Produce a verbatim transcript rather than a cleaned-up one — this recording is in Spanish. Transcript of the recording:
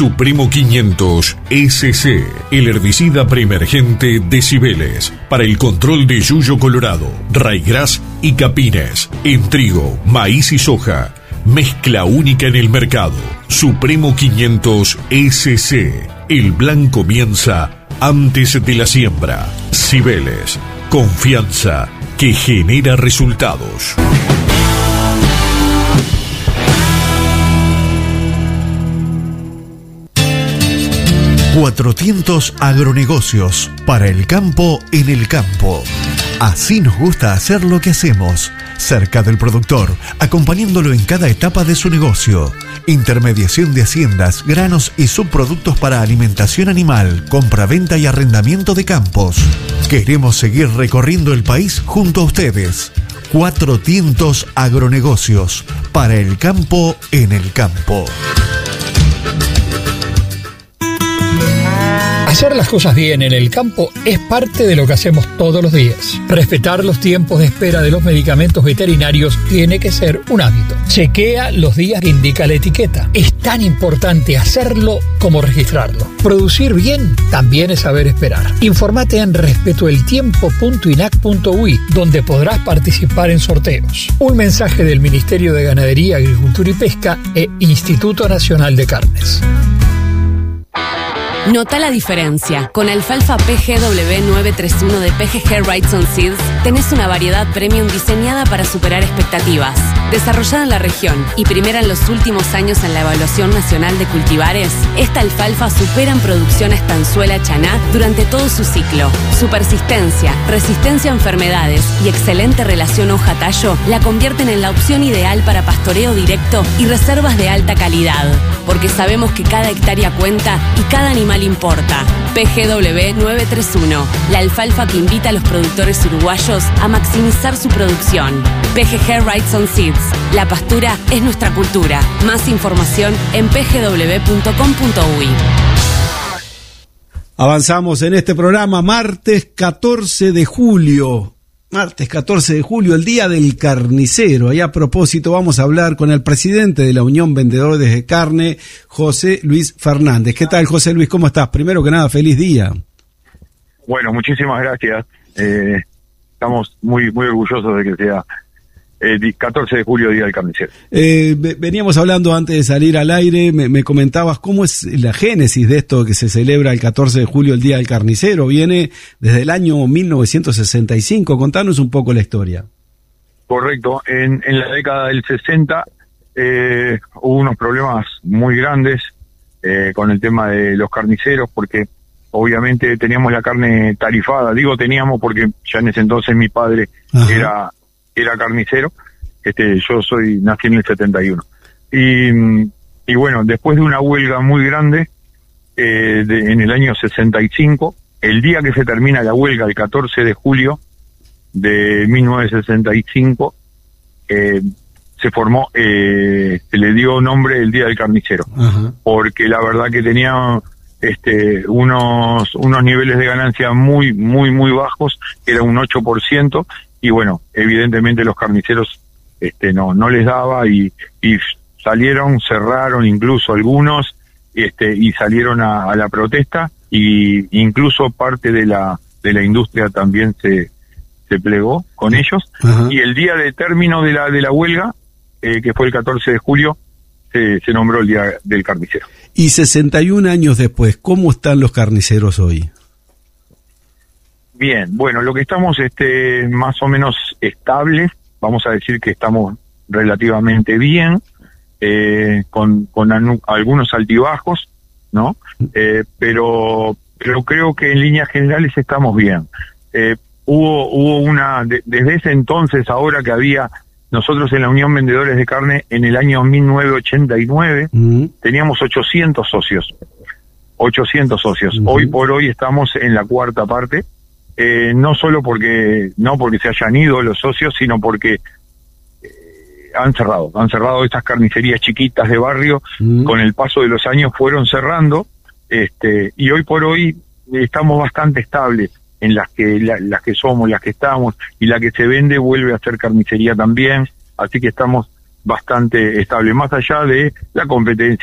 Supremo quinientos S C, el herbicida preemergente de Cibeles, para el control de yuyo colorado, raigrás y capines, en trigo, maíz y soja. Mezcla única en el mercado. Supremo quinientos S C. El plan comienza antes de la siembra. Cibeles, confianza que genera resultados. Cuatrocientos Agronegocios, para el campo en el campo. Así nos gusta hacer lo que hacemos, cerca del productor, acompañándolo en cada etapa de su negocio. Intermediación de haciendas, granos y subproductos para alimentación animal, compraventa y arrendamiento de campos. Queremos seguir recorriendo el país junto a ustedes. Cuatrocientos Agronegocios, para el campo en el campo. Hacer las cosas bien en el campo es parte de lo que hacemos todos los días. Respetar los tiempos de espera de los medicamentos veterinarios tiene que ser un hábito. Chequea los días que indica la etiqueta. Es tan importante hacerlo como registrarlo. Producir bien también es saber esperar. Infórmate en respetoeltiempo punto inac punto uy, donde podrás participar en sorteos. Un mensaje del Ministerio de Ganadería, Agricultura y Pesca e Instituto Nacional de Carnes. Nota la diferencia. Con alfalfa P G W nueve tres uno de P G G Wrightson Seeds tenés una variedad premium diseñada para superar expectativas. Desarrollada en la región y primera en los últimos años en la Evaluación Nacional de Cultivares, esta alfalfa supera en producción a estanzuela chaná durante todo su ciclo. Su persistencia, resistencia a enfermedades y excelente relación hoja-tallo la convierten en la opción ideal para pastoreo directo y reservas de alta calidad. Porque sabemos que cada hectárea cuenta y cada animal importa. P G W nueve tres uno, la alfalfa que invita a los productores uruguayos a maximizar su producción. P G G Wrightson Seeds, la pastura es nuestra cultura. Más información en p g w punto com punto uy. Avanzamos en este programa, martes catorce de julio. Martes catorce de julio, el Día del Carnicero. Y a propósito vamos a hablar con el presidente de la Unión Vendedores de Carne, José Luis Fernández. ¿Qué tal, José Luis? ¿Cómo estás? Primero que nada, feliz día. Bueno, muchísimas gracias. Eh, estamos muy muy orgullosos de que sea el catorce de julio, Día del Carnicero. Eh, veníamos hablando antes de salir al aire, me, me comentabas cómo es la génesis de esto que se celebra el catorce de julio, el Día del Carnicero. Viene desde el año mil novecientos sesenta y cinco. Contanos un poco la historia. Correcto. En, en la década del sesenta eh, hubo unos problemas muy grandes eh, con el tema de los carniceros, porque obviamente teníamos la carne tarifada. Digo teníamos porque ya en ese entonces mi padre Ajá. era... era carnicero. Este, yo soy, nací en el setenta y uno. Y, y bueno, después de una huelga muy grande, eh, de, en el año sesenta y cinco, el día que se termina la huelga, el catorce de julio de mil novecientos sesenta y cinco, eh, se formó, eh, se le dio nombre el Día del Carnicero. Ajá. Porque la verdad que tenía este, unos, unos niveles de ganancia muy, muy, muy bajos, que era un ocho por ciento, y bueno, evidentemente los carniceros este no no les daba y, y salieron, cerraron incluso algunos este y salieron a, a la protesta, y incluso parte de la de la industria también se se plegó con ellos. Ajá. Y el día de término de la de la huelga, eh, que fue el catorce de julio, se, se nombró el Día del Carnicero. Y sesenta y un años después, ¿cómo están los carniceros hoy? Bien, bueno, lo que estamos este más o menos estables, vamos a decir que estamos relativamente bien, eh, con, con anu- algunos altibajos, ¿no? Eh, pero, pero creo que en líneas generales estamos bien. Eh, hubo, hubo una, de, desde ese entonces, ahora que había, nosotros en la Unión Vendedores de Carne, en el año mil novecientos ochenta y nueve, uh-huh. teníamos ochocientos socios, ochocientos socios. Uh-huh. Hoy por hoy estamos en la cuarta parte. Eh, no solo porque no porque se hayan ido los socios, sino porque eh, han cerrado, han cerrado estas carnicerías chiquitas de barrio, mm. con el paso de los años fueron cerrando, este, y hoy por hoy estamos bastante estables en las que la, las que somos, las que estamos, y la que se vende vuelve a ser carnicería también, así que estamos bastante estables, más allá de la competencia